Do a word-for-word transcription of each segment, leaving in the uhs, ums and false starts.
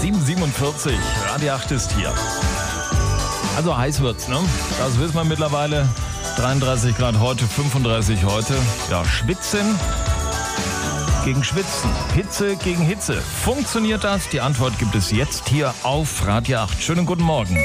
sieben Uhr siebenundvierzig, Radio acht ist hier. Also heiß wird's, ne? Das wissen wir mittlerweile. dreiunddreißig Grad heute, fünfunddreißig heute. Ja, Schwitzen gegen Schwitzen, Hitze gegen Hitze. Funktioniert das? Die Antwort gibt es jetzt hier auf Radio acht. Schönen guten Morgen.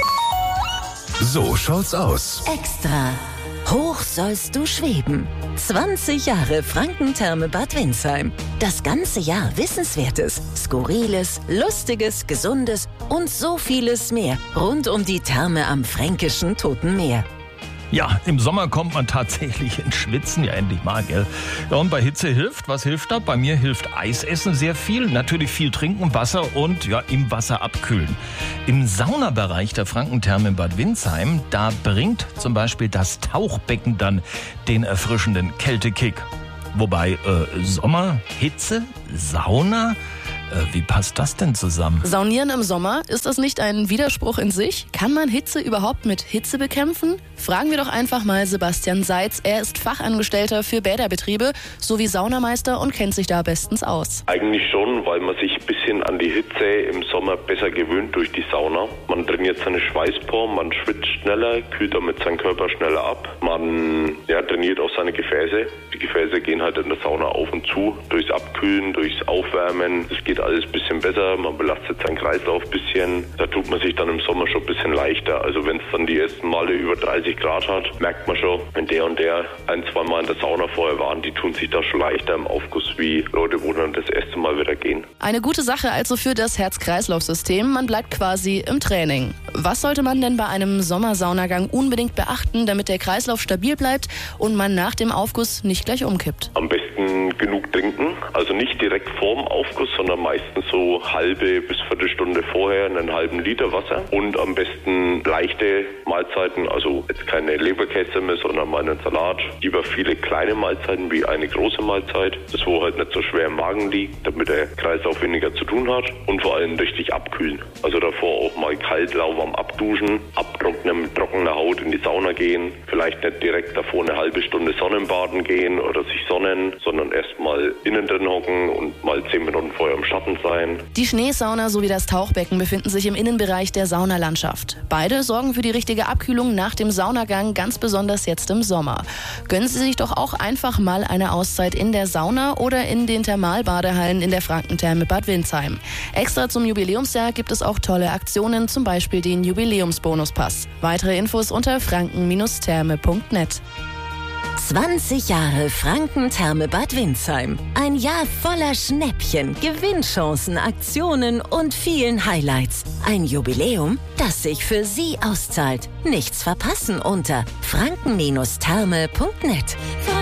So schaut's aus. Extra. Hoch sollst du schweben. zwanzig Jahre Frankentherme Bad Windsheim. Das ganze Jahr Wissenswertes, Skurriles, Lustiges, Gesundes und so vieles mehr rund um die Therme am fränkischen Toten Meer. Ja, im Sommer kommt man tatsächlich ins Schwitzen, ja endlich mal, gell? Ja, und bei Hitze hilft, was hilft da? Bei mir hilft Eisessen sehr viel, natürlich viel trinken, Wasser und ja, im Wasser abkühlen. Im Saunabereich der Frankentherme in Bad Windsheim, da bringt zum Beispiel das Tauchbecken dann den erfrischenden Kältekick. Wobei äh, Sommer, Hitze, Sauna, äh, wie passt das denn zusammen? Saunieren im Sommer, ist das nicht ein Widerspruch in sich? Kann man Hitze überhaupt mit Hitze bekämpfen? Fragen wir doch einfach mal Sebastian Seitz. Er ist Fachangestellter für Bäderbetriebe sowie Saunameister und kennt sich da bestens aus. Eigentlich schon, weil man sich ein bisschen an die Hitze im Sommer besser gewöhnt durch die Sauna. Man trainiert seine Schweißporen, man schwitzt schneller, kühlt damit seinen Körper schneller ab. Man ja, trainiert auch seine Gefäße. Die Gefäße gehen halt in der Sauna auf und zu, durchs Abkühlen, durchs Aufwärmen. Es geht alles ein bisschen besser, man belastet seinen Kreislauf ein bisschen. Da tut man sich dann im Sommer schon ein bisschen leichter. Also wenn es dann die ersten Male über dreißig Grad hat, merkt man schon, wenn der und der ein, zwei Mal in der Sauna vorher waren, die tun sich da schon leichter im Aufguss wie Leute, wo dann das erste Mal wieder gehen. Eine gute Sache also für das Herz-Kreislauf-System. Man bleibt quasi im Training. Was sollte man denn bei einem Sommersaunagang unbedingt beachten, damit der Kreislauf stabil bleibt und man nach dem Aufguss nicht gleich umkippt? Am besten genug trinken, also nicht direkt vorm Aufguss, sondern meistens so halbe bis Viertelstunde vorher einen halben Liter Wasser und am besten leichte Mahlzeiten, also jetzt keine Leberkäse, sondern mal einen Salat. Lieber viele kleine Mahlzeiten wie eine große Mahlzeit, das wo halt nicht so schwer im Magen liegt, damit der Kreislauf weniger zu tun hat und vor allem richtig abkühlen. Also davor auch mal kalt, lauwarm abduschen, abtrocknen mit trockener Haut in die Sauna gehen, vielleicht nicht direkt davor eine halbe Stunde Sonnenbaden gehen oder sich sonnen, sondern erst mal innen drin hocken und mal zehn Minuten vorher im Schatten sein. Die Schneesauna sowie das Tauchbecken befinden sich im Innenbereich der Saunalandschaft. Beide sorgen für die richtige Abkühlung nach dem Saunagang, ganz besonders jetzt im Sommer. Gönnen Sie sich doch auch einfach mal eine Auszeit in der Sauna oder in den Thermalbadehallen in der Frankentherme Bad Windsheim. Extra zum Jubiläumsjahr gibt es auch tolle Aktionen, zum Beispiel den Jubiläumsbonuspass. Weitere Infos unter franken Therme punkt net. zwanzig Jahre Frankentherme Bad Windsheim. Ein Jahr voller Schnäppchen, Gewinnchancen, Aktionen und vielen Highlights. Ein Jubiläum, das sich für Sie auszahlt. Nichts verpassen unter franken Therme punkt net.